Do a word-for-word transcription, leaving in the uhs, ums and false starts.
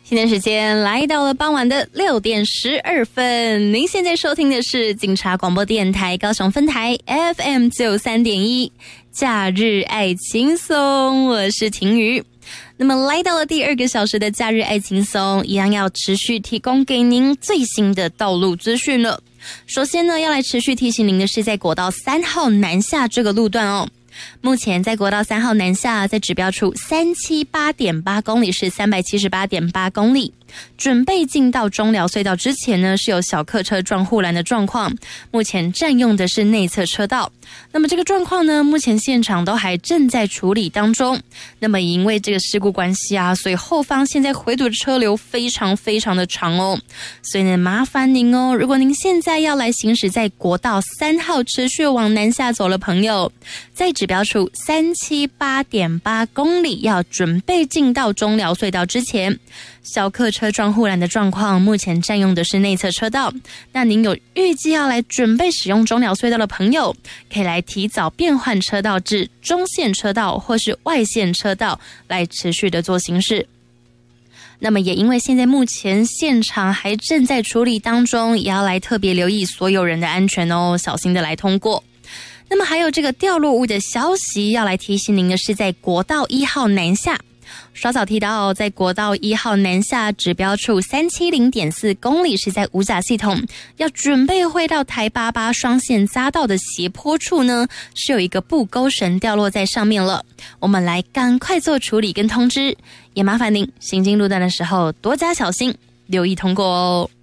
现在时间来到了傍晚的六点十二分，您现在收听的是警察广播电台高雄分台 F M 九三点一假日爱轻松，我是婷瑜。那么来到了第二个小时的假日爱轻松，一样要持续提供给您最新的道路资讯了。首先呢，要来持续提醒您的是在国道三号南下这个路段哦。目前在国道三号南下，在指标处三七八点八公里是三百七十八点八公里，准备进到中寮隧道之前呢，是有小客车撞护栏的状况，目前占用的是内侧车道。那么这个状况呢，目前现场都还正在处理当中。那么因为这个事故关系啊，所以后方现在回堵的车流非常非常的长哦，所以呢，麻烦您哦，如果您现在要来行驶在国道三号持续往南下走的朋友，在指标处三七八点八公里要准备进到中寮隧道之前，小客车撞护栏的状况，目前占用的是内侧车道。那您有预计要来准备使用中寮隧道的朋友，可以来提早变换车道至中线车道或是外线车道来持续的做行驶。那么也因为现在目前现场还正在处理当中，也要来特别留意所有人的安全哦，小心的来通过。那么还有这个掉落物的消息要来提醒您的是，在国道一号南下，稍早提到在国道一号南下指标处三七零点四公里是在五甲系统，要准备会到台八八双线匝道的斜坡处呢，是有一个布钩绳掉落在上面了，我们来赶快做处理跟通知，也麻烦您行经路段的时候多加小心，留意通过哦。